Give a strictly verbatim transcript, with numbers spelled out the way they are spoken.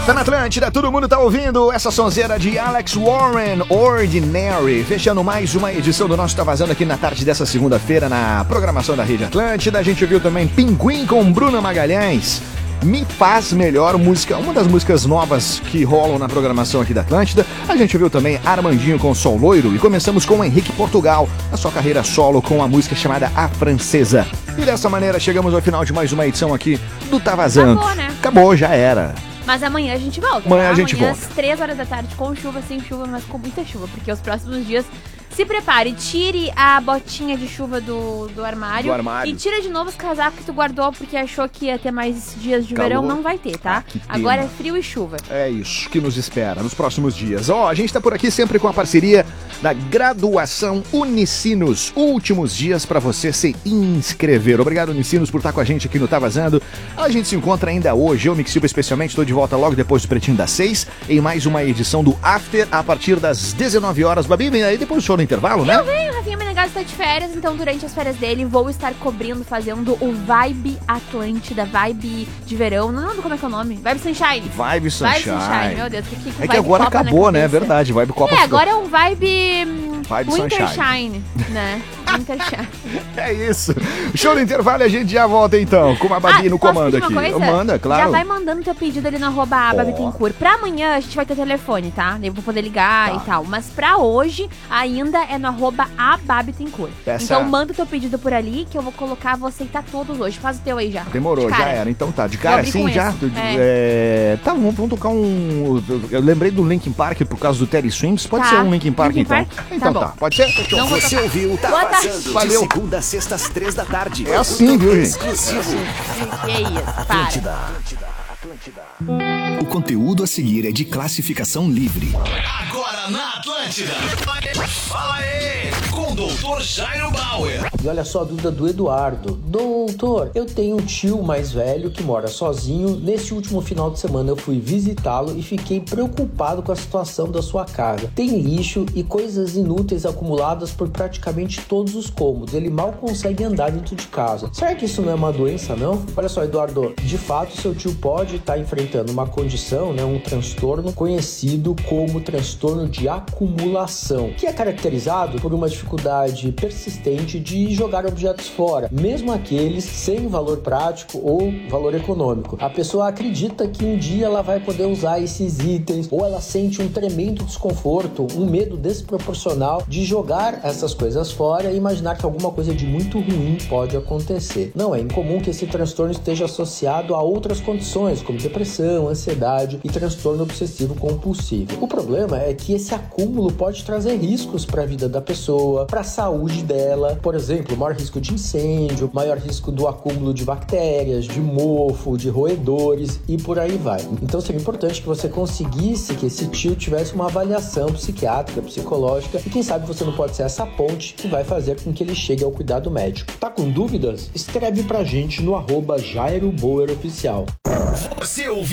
Tá na Atlântida, todo mundo tá ouvindo essa sonzeira de Alex Warren, Ordinary. Fechando mais uma edição do nosso Tá Vazando aqui na tarde dessa segunda-feira na programação da Rede Atlântida. A gente ouviu também Pinguim com Bruna Magalhães. Me Faz Melhor, música, uma das músicas novas que rolam na programação aqui da Atlântida. A gente ouviu também Armandinho com Sol Loiro e começamos com Henrique Portugal, a sua carreira solo com a música chamada A Francesa. E dessa maneira chegamos ao final de mais uma edição aqui do Tá Vazando. Acabou, né? Acabou, já era. Mas amanhã a gente volta. Amanhã tá? a gente amanhã volta. às três horas da tarde, com chuva, sem chuva, mas com muita chuva. Porque os próximos dias, se prepare, tire a botinha de chuva do, do, armário, Do armário. e tira de novo os casacos que tu guardou porque achou que ia ter mais dias de Calor. verão. Não vai ter, tá? Ah, que pena. Agora é frio e chuva. É isso que nos espera nos próximos dias. Ó, a gente tá por aqui sempre com a parceria da Graduação Unicinos. Últimos dias para você se inscrever. Obrigado, Unicinos, por estar com a gente aqui no Tá Vazando. A gente se encontra ainda hoje. Eu, Mix Silva, especialmente, estou de volta logo depois do Pretinho das seis, em mais uma edição do After, a partir das dezenove horas. Babi, vem aí depois do show no intervalo, né? Eu venho, o Rafinha Menegaso está de férias, então durante as férias dele vou estar cobrindo, fazendo o Vibe Atlântida, Vibe de verão. Não lembro como é que é o nome. Vibe Sunshine. Vibe Sunshine. Vibe Sunshine, meu Deus, que fiquei com É que Vibe agora Copa na acabou, né? É cabeça. verdade. Vibe Copa É, ficou- agora é um Vibe, hum, Vibe Wintershine, né? Wintershine. É isso. Show no intervalo e a gente já volta então, com a Babi Ah, no posso comando pedir aqui. uma coisa? Manda, claro. Já vai mandando teu pedido ali no arroba aba Ó. Bittencourt. Pra amanhã a gente vai ter telefone, tá? Eu vou poder ligar Tá. e tal. Mas pra hoje ainda é no arroba aba Bittencourt. Essa- Então manda o teu pedido por ali que eu vou colocar, vou aceitar todos hoje. Faz o teu aí já. Demorou, De já cara. era. Então tá, de cara abri assim com já. esse. É. Tá, vamos, vamos tocar um. Eu lembrei do Linkin Park por causa do Terry Swims. Pode Tá. ser um Linkin Park Linkin então. Park? Então Tá tá, bom. pode ser? Fechou. Não vou Você ouviu Tá Boa tarde. Vazando Valeu. de segunda a sexta às três da tarde. É assim, viu, gente? Exclusivo. Que isso, para. Atlântida. Atlântida. Atlântida. O conteúdo a seguir é de classificação livre. Agora na Atlântida. Fala aí, com o doutor Jairo Bauer. E olha só a dúvida do Eduardo. Doutor, eu tenho um tio mais velho que mora sozinho. Nesse último final de semana eu fui visitá-lo e fiquei preocupado com a situação da sua casa. Tem lixo e coisas inúteis acumuladas por praticamente todos os cômodos. Ele mal consegue andar dentro de casa. Será que isso não é uma doença, não? Olha só, Eduardo, de fato seu tio pode estar enfrentando uma condição, né, um transtorno conhecido como transtorno de acumulação, que é caracterizado por uma dificuldade persistente de jogar objetos fora, mesmo aqueles sem valor prático ou valor econômico. A pessoa acredita que um dia ela vai poder usar esses itens, ou ela sente um tremendo desconforto, um medo desproporcional de jogar essas coisas fora e imaginar que alguma coisa de muito ruim pode acontecer. Não é incomum que esse transtorno esteja associado a outras condições, como depressão, ansiedade e transtorno obsessivo compulsivo. O problema é que esse acúmulo pode trazer riscos para a vida da pessoa, para a saúde dela. Por exemplo, maior risco de incêndio, maior risco do acúmulo de bactérias, de mofo, de roedores e por aí vai. Então seria importante que você conseguisse que esse tio tivesse uma avaliação psiquiátrica, psicológica, e quem sabe você não pode ser essa ponte que vai fazer com que ele chegue ao cuidado médico. Tá com dúvidas? Escreve pra gente no arroba Jairo Bauer Oficial. Você ouviu?